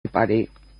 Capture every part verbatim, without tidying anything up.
পারে।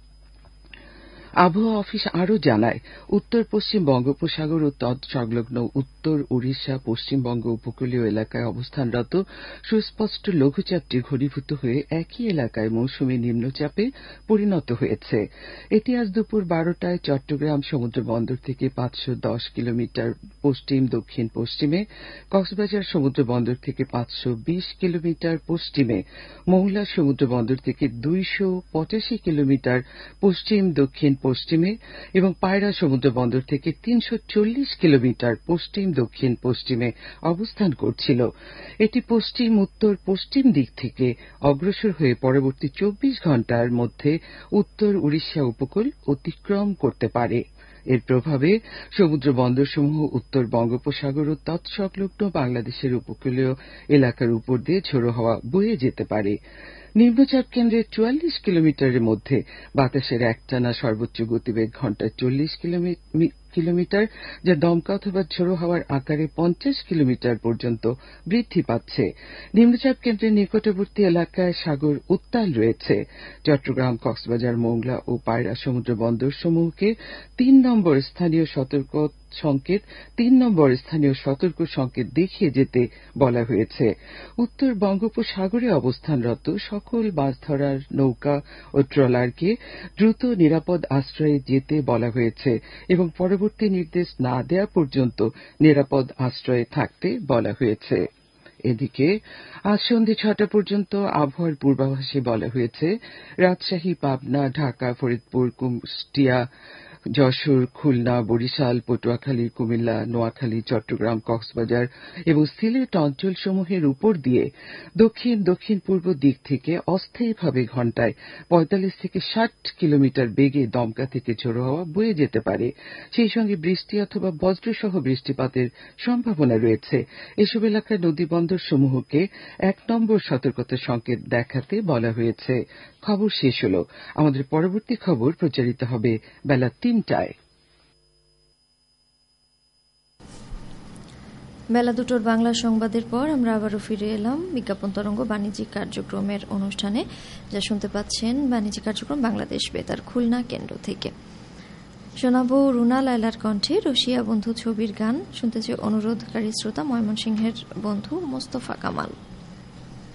আবহাওয়া অফিস আরও জানায়, উত্তর পশ্চিম বঙ্গোপসাগর ও তৎসংলগ্ন উত্তর উড়িষ্যা, পশ্চিমবঙ্গ উপকূলীয় এলাকায় অবস্থানরত সুস্পষ্ট লঘুচাপটি ঘনীভূত হয়ে একই এলাকায় মৌসুমী নিম্নচাপে পরিণত হয়েছে। এটি আজ দুপুর বারোটায় চট্টগ্রাম সমুদ্র বন্দর থেকে পাঁচশো দশ কিলোমিটার পশ্চিম দক্ষিণ পশ্চিমে, কক্সবাজার সমুদ্র বন্দর থেকে পাঁচশো বিশ কিলোমিটার পশ্চিমে, মোংলা সমুদ্র বন্দর থেকে দুইশো পঁচাশি কিলোমিটার পশ্চিম দক্ষিণ পশ্চিমে এবং পায়রা সমুদ্র বন্দর থেকে তিনশো চল্লিশ কিলোমিটার পশ্চিম দক্ষিণ পশ্চিমে অবস্থান করছিল। এটি পশ্চিম উত্তর পশ্চিম দিক থেকে অগ্রসর হয়ে পরবর্তী চব্বিশ ঘণ্টার মধ্যে উত্তর উড়িষ্যা উপকূল অতিক্রম করতে পারে। এর প্রভাবে সমুদ্র বন্দরসমূহ উত্তর বঙ্গোপসাগর ও তৎসংলগ্ন বাংলাদেশের উপকূলীয় এলাকার উপর দিয়ে ঝোড়ো হাওয়া বয়ে যেতে পারে। নিম্নচাপ কেন্দ্রের চুয়াল্লিশ কিলোমিটারের মধ্যে বাতাসের একটানা সর্বোচ্চ গতিবেগ ঘণ্টায় চল্লিশ কিলোমিটার, যা দমকা অথবা ঝোড়ো হাওয়ার আকারে পঞ্চাশ কিলোমিটার পর্যন্ত বৃদ্ধি পাচ্ছে। নিম্নচাপ কেন্দ্রের নিকটবর্তী এলাকায় সাগর উত্তাল রয়েছে। চট্টগ্রাম, কক্সবাজার, মোংলা ও পায়রা সমুদ্র বন্দর সমূহকে তিন নম্বর স্থানীয় সতর্ক সংকেত তিন নম্বর স্থানীয় সতর্ক সংকেত দেখিয়ে যেতে বলা হয়েছে। উত্তর বঙ্গোপসাগরে অবস্থানরত সকল মাছ ধরার নৌকা ও ট্রলারকে দ্রুত নিরাপদ আশ্রয়ে যেতে বলা হয়েছে এবং পরবর্তী নির্দেশ না দেওয়া পর্যন্ত নিরাপদ আশ্রয়ে থাকতে বলা হয়েছে। এদিকে আজ সন্ধ্যে ছটা পর্যন্ত আবহাওয়ার পূর্বাভাসে বলা হয়েছে, রাজশাহী, পাবনা, ঢাকা, ফরিদপুর, কুষ্টিয়া, যশোর, খুলনা, বরিশাল, পটুয়াখালী, কুমিল্লা, নোয়াখালী, চট্টগ্রাম, কক্সবাজার এবং সিলেট অঞ্চলসমূহের উপর দিয়ে দক্ষিণ দক্ষিণ পূর্ব দিক থেকে অস্থায়ীভাবে ঘণ্টায় পঁয়তাল্লিশ থেকে ষাট কিলোমিটার বেগে দমকা থেকে ঝোড়ো হাওয়া বয়ে যেতে পারে। সেই সঙ্গে বৃষ্টি অথবা বজ্রসহ বৃষ্টিপাতের সম্ভাবনা রয়েছে। এসব এলাকার নদীবন্দর সমূহকে এক নম্বর সতর্কতা সংকেত দেখাতে বলা হয়েছে। খবর শেষ হল। আমাদের পরবর্তী খবর প্রচারিত হবে বেলা তিনটায়। বেলা দুটোর বাংলা সংবাদের পর আমরা আবারও ফিরে এলাম বিজ্ঞাপন তরঙ্গ বাণিজ্যিক কার্যক্রমের অনুষ্ঠানে, যা শুনতে পাচ্ছেন বাণিজ্যিক কার্যক্রম বাংলাদেশ বেতার খুলনা কেন্দ্র থেকে। শোনাবো রুনা লায়লার কণ্ঠে রশিয়া বন্ধু ছবির গান। শুনতে চেয়ে অনুরোধকারী শ্রোতা ময়মনসিংহের বন্ধু মোস্তফা কামাল।